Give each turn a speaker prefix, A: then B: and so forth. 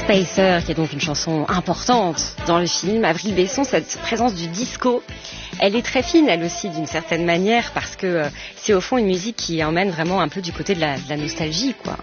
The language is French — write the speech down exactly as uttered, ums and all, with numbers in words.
A: Spacer, qui est donc une chanson importante dans le film. Avril Besson, cette présence du disco, elle est très fine, elle aussi, d'une certaine manière, parce que euh, c'est au fond une musique qui emmène vraiment un peu du côté de la, de la nostalgie, quoi.